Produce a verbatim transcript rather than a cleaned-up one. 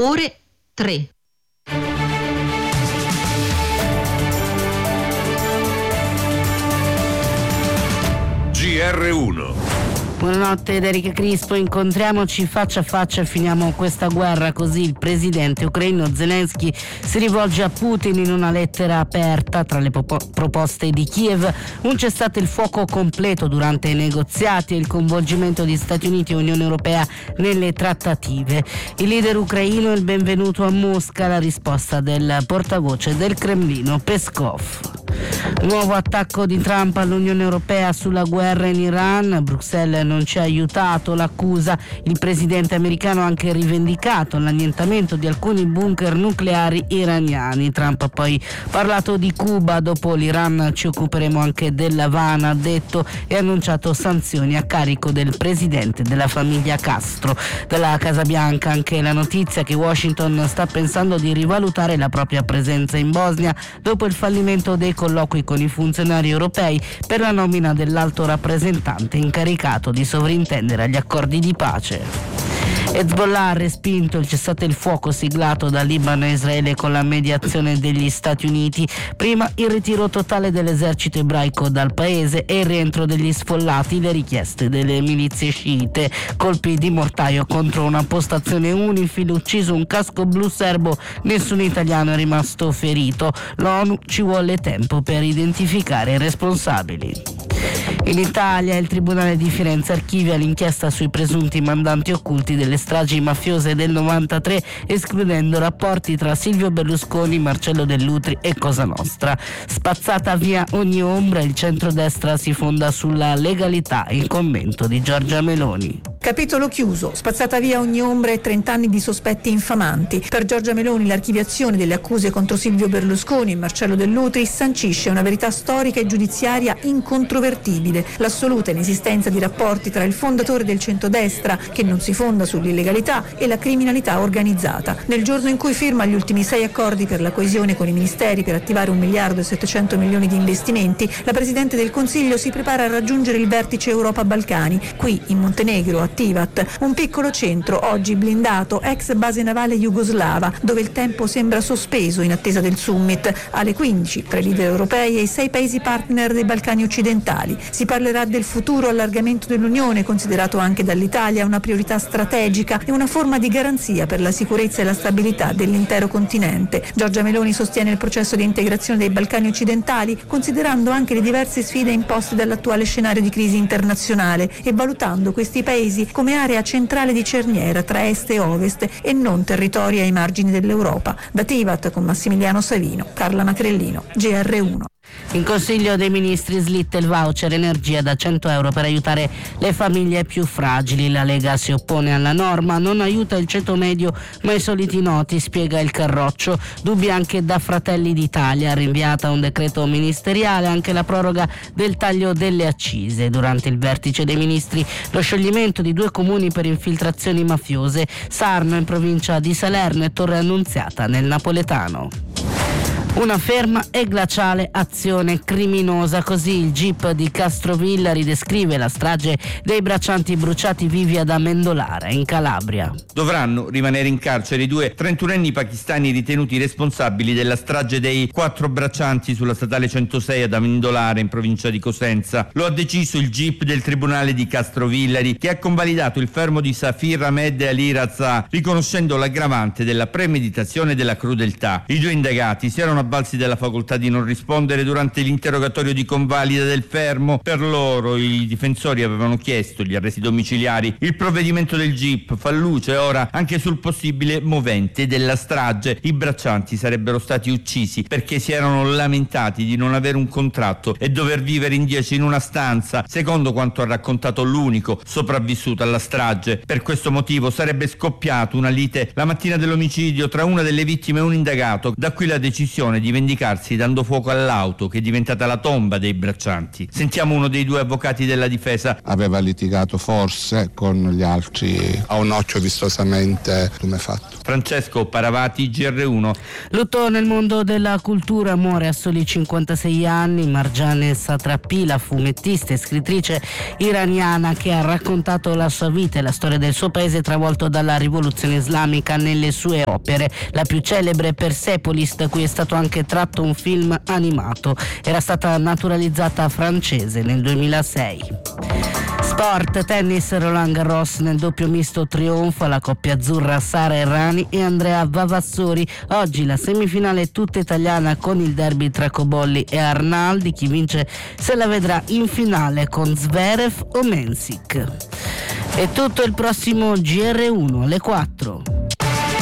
ore tre. G R uno. Buonanotte da Erika Crispo, incontriamoci faccia a faccia e finiamo questa guerra, così il presidente ucraino Zelensky si rivolge a Putin in una lettera aperta. Tra le popo- proposte di Kiev un cessate il fuoco completo durante i negoziati e il coinvolgimento di Stati Uniti e Unione Europea nelle trattative. Il leader ucraino è il benvenuto a Mosca, la risposta del portavoce del Cremlino Peskov. Nuovo attacco di Trump all'Unione Europea sulla guerra in Iran. Bruxelles non ci ha aiutato, l'accusa. Il presidente americano ha anche rivendicato l'annientamento di alcuni bunker nucleari iraniani. Trump ha poi parlato di Cuba. Dopo l'Iran ci occuperemo anche dell'Havana, ha detto, e ha annunciato sanzioni a carico del presidente della famiglia Castro. Dalla Casa Bianca anche la notizia che Washington sta pensando di rivalutare la propria presenza in Bosnia dopo il fallimento dei colloqui con i funzionari europei per la nomina dell'alto rappresentante incaricato di sovrintendere agli accordi di pace. Hezbollah ha respinto il cessate il fuoco siglato da Libano e Israele con la mediazione degli Stati Uniti. Prima il ritiro totale dell'esercito ebraico dal paese e il rientro degli sfollati, le richieste delle milizie sciite. Colpi di mortaio contro una postazione UNIFIL, ucciso un casco blu serbo, nessun italiano è rimasto ferito. L'ONU ci vuole tempo per identificare i responsabili. In Italia il Tribunale di Firenze archivia l'inchiesta sui presunti mandanti occulti delle stragi mafiose del novantatré, escludendo rapporti tra Silvio Berlusconi, Marcello Dell'Utri e Cosa Nostra. Spazzata via ogni ombra, il centrodestra si fonda sulla legalità, il commento di Giorgia Meloni. Capitolo chiuso, spazzata via ogni ombra e trent'anni di sospetti infamanti. Per Giorgia Meloni l'archiviazione delle accuse contro Silvio Berlusconi e Marcello Dell'Utri sancisce una verità storica e giudiziaria incontrovertibile, l'assoluta inesistenza di rapporti tra il fondatore del centrodestra, che non si fonda sull'illegalità, e la criminalità organizzata. Nel giorno in cui firma gli ultimi sei accordi per la coesione con i ministeri per attivare un miliardo e settecento milioni di investimenti, la Presidente del Consiglio si prepara a raggiungere il vertice Europa-Balcani, qui in Montenegro, a Tivat, un piccolo centro oggi blindato, ex base navale jugoslava, dove il tempo sembra sospeso in attesa del summit. Alle quindici, tra i leader europei e i sei paesi partner dei Balcani occidentali. Si parlerà del futuro allargamento dell'Unione, considerato anche dall'Italia una priorità strategica e una forma di garanzia per la sicurezza e la stabilità dell'intero continente. Giorgia Meloni sostiene il processo di integrazione dei Balcani occidentali, considerando anche le diverse sfide imposte dall'attuale scenario di crisi internazionale e valutando questi paesi come area centrale di cerniera tra est e ovest e non territori ai margini dell'Europa. Da Tivat con Massimiliano Savino, Carla Macrellino, G R uno. In Consiglio dei Ministri slitta il voucher energia da cento euro per aiutare le famiglie più fragili. La Lega si oppone alla norma, non aiuta il ceto medio ma i soliti noti, spiega il Carroccio. Dubbi anche da Fratelli d'Italia, rinviata a un decreto ministeriale anche la proroga del taglio delle accise. Durante il vertice dei ministri lo scioglimento di due comuni per infiltrazioni mafiose, Sarno in provincia di Salerno e Torre Annunziata nel napoletano. Una ferma e glaciale azione criminosa, così il Jeep di Castrovillari descrive la strage dei braccianti bruciati vivi ad Amendolara, in Calabria. Dovranno rimanere in carcere i due trentunenni pakistani ritenuti responsabili della strage dei quattro braccianti sulla statale centosei ad Amendolara, in provincia di Cosenza. Lo ha deciso il Jeep del Tribunale di Castrovillari, che ha convalidato il fermo di Safir Ahmed Ali Raza, riconoscendo l'aggravante della premeditazione e della crudeltà. I due indagati si erano avvalsi della facoltà di non rispondere durante l'interrogatorio di convalida del fermo. Per loro i difensori avevano chiesto gli arresti domiciliari. Il provvedimento del Jeep fa luce ora anche sul possibile movente della strage. I braccianti sarebbero stati uccisi perché si erano lamentati di non avere un contratto e dover vivere in dieci in una stanza, secondo quanto ha raccontato l'unico sopravvissuto alla strage. Per questo motivo sarebbe scoppiato una lite la mattina dell'omicidio tra una delle vittime e un indagato, da qui la decisione intenzione di vendicarsi dando fuoco all'auto che è diventata la tomba dei braccianti. Sentiamo uno dei due avvocati della difesa. Aveva litigato forse con gli altri a un occhio vistosamente tumefatto. Francesco Paravati, G R uno. Lutto nel mondo della cultura, muore a soli cinquantasei anni Marjane Satrapi, la fumettista e scrittrice iraniana che ha raccontato la sua vita e la storia del suo paese travolto dalla rivoluzione islamica nelle sue opere. La più celebre Persepolis, da cui è stato anche tratto un film animato. Era stata naturalizzata francese nel duemilasei. Sport, tennis, Roland Garros, nel doppio misto trionfa la coppia azzurra Sara Errani e Andrea Vavassori. Oggi la semifinale tutta italiana con il derby tra Cobolli e Arnaldi. Chi vince se la vedrà in finale con Zverev o Mensik. È tutto, il prossimo G R uno alle quattro.